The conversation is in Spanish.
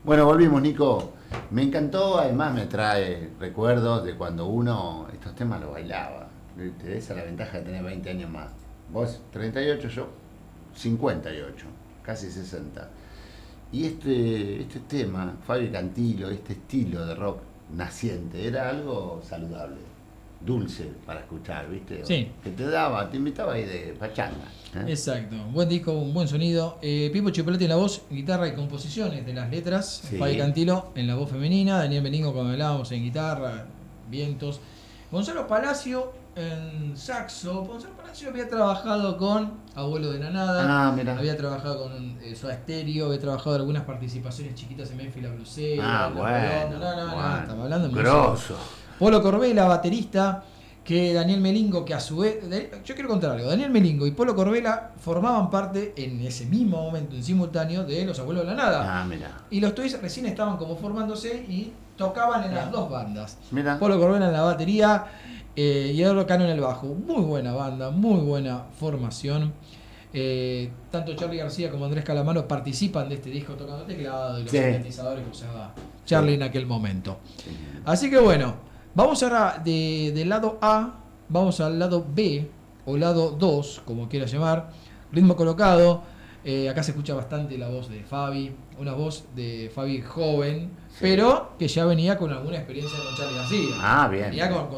Bueno, volvimos, Nico. Me encantó, además me trae recuerdos de cuando uno estos temas los bailaba. ¿Viste? Esa es la ventaja de tener 20 años más. Vos 38, yo 58, casi 60. Y este tema, Fabio Cantilo, este estilo de rock naciente, era algo saludable, dulce para escuchar, ¿viste? Sí. Que te invitaba ahí de pachanga. Exacto, buen disco, un buen sonido. Pipo Chipolati en la voz, guitarra y composiciones de las letras. Sí. Fabi Cantilo en la voz femenina. Daniel Melingo, como hablábamos, en guitarra, vientos. Gonzalo Palacio en saxo. Gonzalo Palacio había trabajado con Abuelo de la Nada. Mirá. Había trabajado con Soda Stereo. Había trabajado en algunas participaciones chiquitas en Memphis La Blusera. Bueno. No, estamos hablando de grosso. Polo Corbella, baterista. Que Daniel Melingo, que a su vez... Yo quiero contar algo. Daniel Melingo y Polo Corbella formaban parte en ese mismo momento, en simultáneo, de Los Abuelos de la Nada. Mirá. Y los Toys recién estaban como formándose y tocaban en las dos bandas. Mirá. Polo Corbella en la batería y Eduardo Cano en el bajo. Muy buena banda, muy buena formación. Tanto Charly García como Andrés Calamaro participan de este disco tocando teclado y los sintetizadores que usaba Charly en aquel momento. Así que bueno... Vamos ahora del lado A, vamos al lado B, o lado 2, como quiera llamar, ritmo colocado. Acá se escucha bastante la voz de Fabi, una voz de Fabi joven, pero que ya venía con alguna experiencia con Charly García. Bien. Venía con